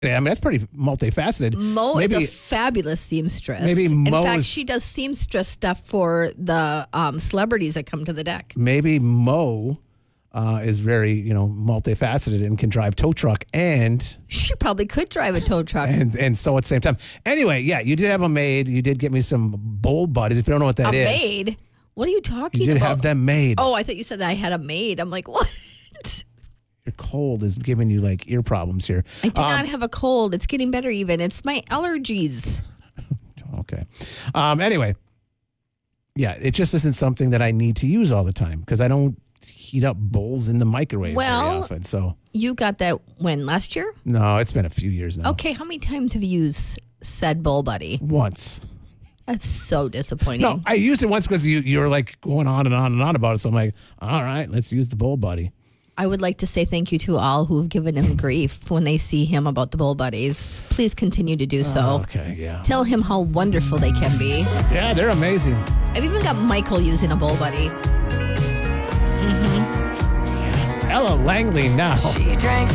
Yeah, I mean, that's pretty multifaceted. Mo is a fabulous seamstress. Maybe In Mo fact, is- she does seamstress stuff for the celebrities that come to the deck. Maybe Mo is very, multifaceted and can drive tow truck and She probably could drive a tow truck. and sew at the same time. Anyway, yeah, you did have a maid. You did get me some bowl buddies. If you don't know what that is, A maid? What are you talking you did about? have them made. Oh, I thought you said I had a maid. I'm like, what? Your cold is giving you like ear problems here. I do not have a cold. It's getting better even. It's my allergies. Okay. Anyway, yeah, it just isn't something that I need to use all the time because I don't heat up bowls in the microwave very often. So You got that when? Last year? no, it's been a few years now. Okay, how many times have you used said Bowl Buddy? Once. That's so disappointing. No, I used it once because you were like going on and on and on about it. So I'm like, all right, let's use the bowl buddy. I would like to say thank you to all who have given him grief when they see him about the Bowl Buddies. Please continue to do so. Okay, yeah. Tell him how wonderful they can be. Yeah, they're amazing. I've even got Michael using a Bowl Buddy. Ella Langley now. She drank